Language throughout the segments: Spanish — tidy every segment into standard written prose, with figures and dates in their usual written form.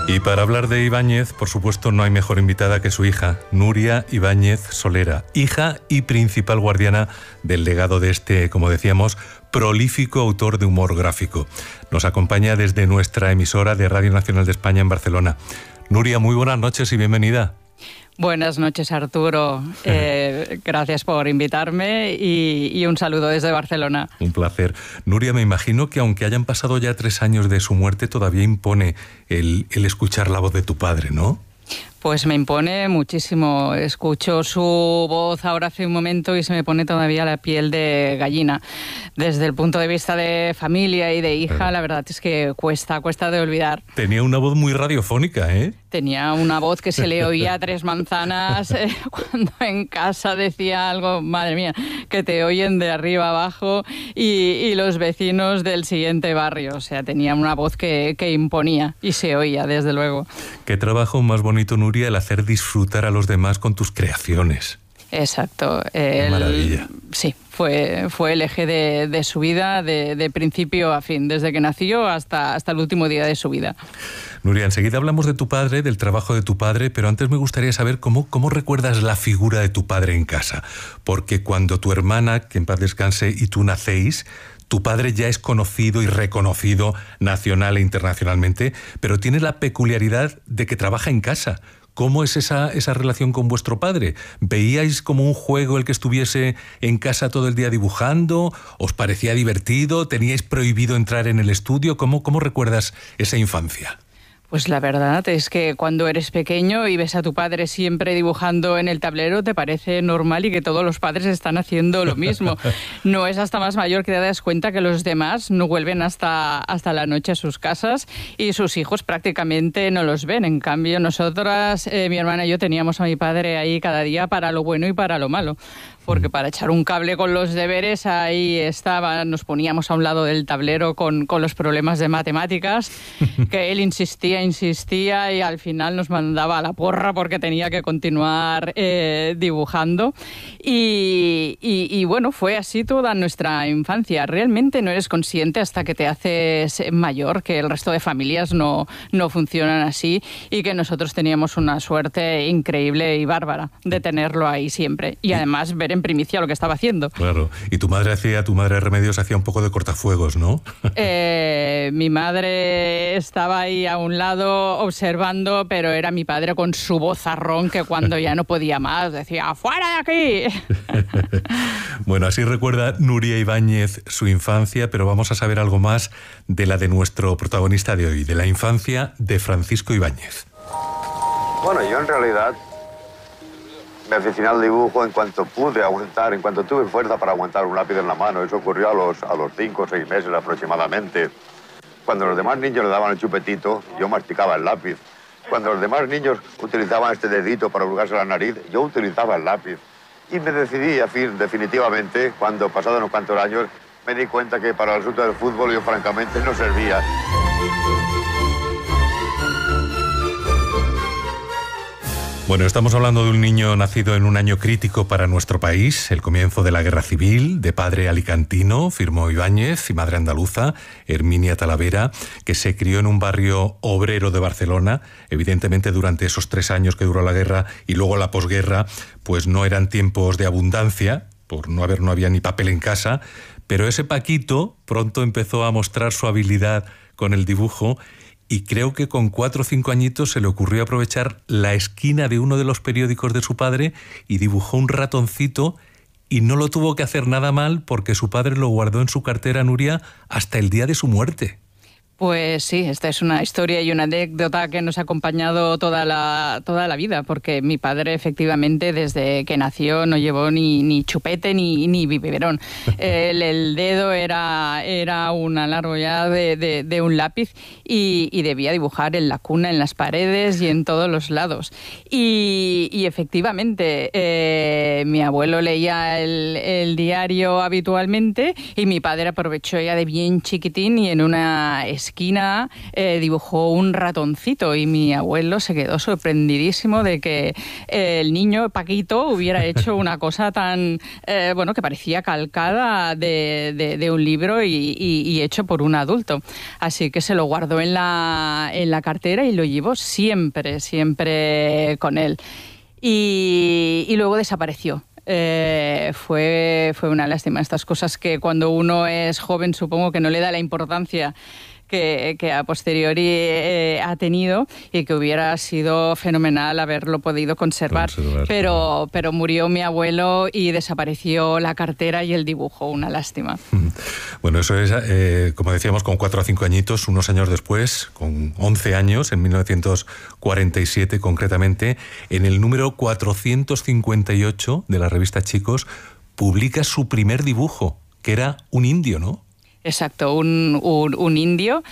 Y para hablar de Ibáñez, por supuesto, no hay mejor invitada que su hija, Nuria Ibáñez Solera, hija y principal guardiana del legado de este, como decíamos, prolífico autor de humor gráfico. Nos acompaña desde nuestra emisora de Radio Nacional de España en Barcelona. Nuria, muy buenas noches y bienvenida. Buenas noches, Arturo. Gracias por invitarme y un saludo desde Barcelona. Un placer. Nuria, me imagino que aunque hayan pasado ya 3 años de su muerte, todavía impone el escuchar la voz de tu padre, ¿no? Pues me impone muchísimo. Escucho su voz ahora hace un momento y se me pone todavía la piel de gallina. Desde el punto de vista de familia y de hija, la verdad es que cuesta de olvidar. Tenía una voz muy radiofónica, ¿eh? Tenía una voz que se le oía a 3 manzanas cuando en casa decía algo, madre mía, que te oyen de arriba abajo y los vecinos del siguiente barrio. O sea, tenía una voz que imponía y se oía, desde luego. Qué trabajo más bonito, Nuria, el hacer disfrutar a los demás con tus creaciones. Exacto. Qué maravilla. Sí, fue el eje de su vida, de principio a fin, desde que nació hasta el último día de su vida. Nuria, enseguida hablamos de tu padre, del trabajo de tu padre, pero antes me gustaría saber cómo recuerdas la figura de tu padre en casa. Porque cuando tu hermana, que en paz descanse, y tú nacéis, tu padre ya es conocido y reconocido nacional e internacionalmente, pero tiene la peculiaridad de que trabaja en casa. ¿Cómo es esa relación con vuestro padre? ¿Veíais como un juego el que estuviese en casa todo el día dibujando? ¿Os parecía divertido? ¿Teníais prohibido entrar en el estudio? ¿Cómo recuerdas esa infancia? Pues la verdad es que cuando eres pequeño y ves a tu padre siempre dibujando en el tablero, te parece normal y que todos los padres están haciendo lo mismo. No es hasta más mayor que te das cuenta que los demás no vuelven hasta la noche a sus casas y sus hijos prácticamente no los ven. En cambio, nosotras, mi hermana y yo, teníamos a mi padre ahí cada día para lo bueno y para lo malo. Porque para echar un cable con los deberes, ahí estaba, nos poníamos a un lado del tablero con los problemas de matemáticas, que él insistía y al final nos mandaba a la porra porque tenía que continuar dibujando. Y bueno, fue así toda nuestra infancia. Realmente no eres consciente hasta que te haces mayor que el resto de familias no funcionan así y que nosotros teníamos una suerte increíble y bárbara de tenerlo ahí siempre. Y además ver en primicia lo que estaba haciendo. Claro. Y tu madre Remedios hacía un poco de cortafuegos, ¿no? Mi madre estaba ahí a un lado observando, pero era mi padre con su vozarrón que cuando ya no podía más decía ¡fuera de aquí! Bueno, así recuerda Nuria Ibáñez su infancia, pero vamos a saber algo más de la de nuestro protagonista de hoy, de la infancia de Francisco Ibáñez. Bueno, yo en realidad me aficioné al dibujo en cuanto pude aguantar, en cuanto tuve fuerza para aguantar un lápiz en la mano. Eso ocurrió a los 5 o 6 meses aproximadamente. Cuando los demás niños le daban el chupetito, yo masticaba el lápiz. Cuando los demás niños utilizaban este dedito para hurgarse la nariz, yo utilizaba el lápiz. Y me decidí, definitivamente, cuando pasados unos cuantos años, me di cuenta que para el asunto del fútbol yo francamente no servía. Bueno, estamos hablando de un niño nacido en un año crítico para nuestro país, el comienzo de la Guerra Civil, de padre alicantino, Firmo Ibáñez, y madre andaluza, Herminia Talavera, que se crió en un barrio obrero de Barcelona. Evidentemente, durante esos 3 años que duró la guerra y luego la posguerra, pues no eran tiempos de abundancia, no había ni papel en casa, pero ese Paquito pronto empezó a mostrar su habilidad con el dibujo. Y creo que con 4 o 5 añitos se le ocurrió aprovechar la esquina de uno de los periódicos de su padre y dibujó un ratoncito y no lo tuvo que hacer nada mal porque su padre lo guardó en su cartera, Nuria, hasta el día de su muerte. Pues sí, esta es una historia y una anécdota que nos ha acompañado toda la vida, porque mi padre efectivamente desde que nació no llevó ni chupete ni biberón. El dedo era un alargo ya de un lápiz y debía dibujar en la cuna, en las paredes y en todos los lados. Y efectivamente mi abuelo leía el diario habitualmente y mi padre aprovechó ya de bien chiquitín y en una esquina esquina dibujó un ratoncito y mi abuelo se quedó sorprendidísimo de que el niño Paquito hubiera hecho una cosa tan, que parecía calcada de un libro y hecho por un adulto. Así que se lo guardó en la cartera y lo llevó siempre con él. Y luego desapareció. Fue una lástima. Estas cosas que cuando uno es joven supongo que no le da la importancia que a posteriori ha tenido, y que hubiera sido fenomenal haberlo podido conservar. Pero murió mi abuelo y desapareció la cartera y el dibujo. Una lástima. Bueno, eso es, como decíamos, con 4 o 5 añitos. Unos años después, con 11 años, en 1947 concretamente, en el número 458 de la revista Chicos, publica su primer dibujo, que era un indio, ¿no? Exacto, un indio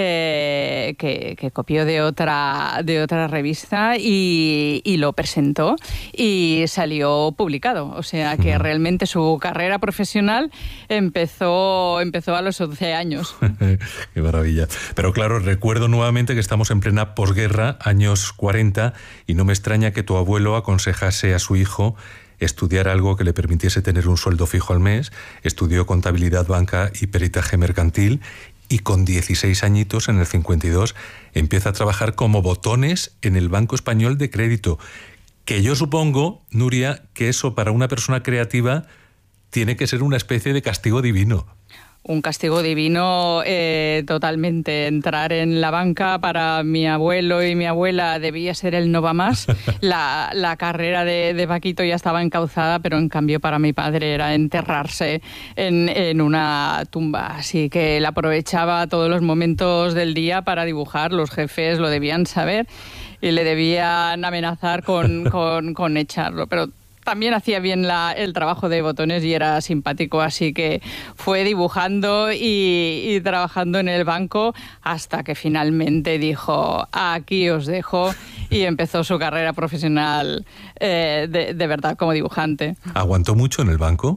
que copió de otra revista y lo presentó y salió publicado. O sea que realmente su carrera profesional empezó a los 11 años. Qué maravilla. Pero claro, recuerdo nuevamente que estamos en plena posguerra, años 40, y no me extraña que tu abuelo aconsejase a su hijo estudiar algo que le permitiese tener un sueldo fijo al mes. Estudió contabilidad, banca y peritaje mercantil, y con 16 añitos, en el 52, empieza a trabajar como botones en el Banco Español de Crédito. Que yo supongo, Nuria, que eso para una persona creativa tiene que ser una especie de castigo divino. Un castigo divino totalmente. Entrar en la banca para mi abuelo y mi abuela debía ser el no va más. La carrera de Paquito ya estaba encauzada, pero en cambio para mi padre era enterrarse en una tumba. Así que él aprovechaba todos los momentos del día para dibujar. Los jefes lo debían saber y le debían amenazar con echarlo. Pero también hacía bien el trabajo de botones y era simpático, así que fue dibujando y trabajando en el banco hasta que finalmente dijo: aquí os dejo, y empezó su carrera profesional de verdad como dibujante. ¿Aguantó mucho en el banco?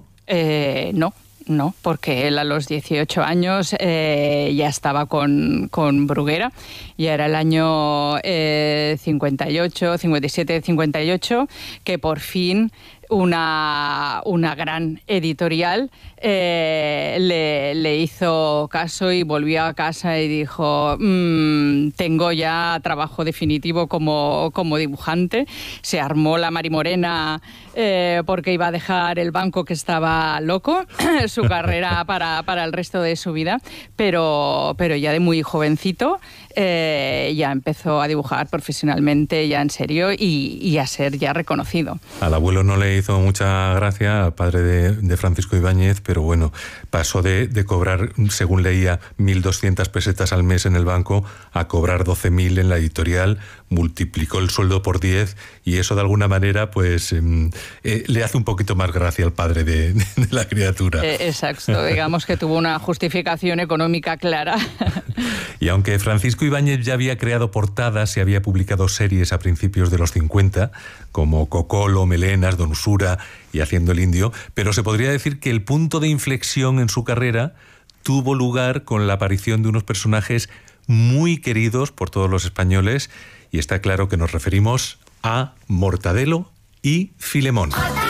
No, porque él a los 18 años ya estaba con Bruguera. Ya era el año 57, 58, que por fin una gran editorial le hizo caso y volvió a casa y dijo: tengo ya trabajo definitivo como dibujante. Se armó la marimorena porque iba a dejar el banco, que estaba loco, su carrera para el resto de su vida, pero ya de muy jovencito ya empezó a dibujar profesionalmente, ya en serio, y a ser ya reconocido. Al abuelo no le hizo mucha gracia, al padre de Francisco Ibáñez, pero bueno, pasó de cobrar, según leía, 1.200 pesetas al mes en el banco a cobrar 12.000 en la editorial. Multiplicó el sueldo por 10, y eso de alguna manera pues le hace un poquito más gracia al padre de la criatura. Exacto, digamos que tuvo una justificación económica clara. Y aunque Francisco Ibáñez ya había creado portadas y había publicado series a principios de los 50, como Cocolo, Melenas, Don Usura y Haciendo el Indio, pero se podría decir que el punto de inflexión en su carrera tuvo lugar con la aparición de unos personajes muy queridos por todos los españoles, y está claro que nos referimos a Mortadelo y Filemón.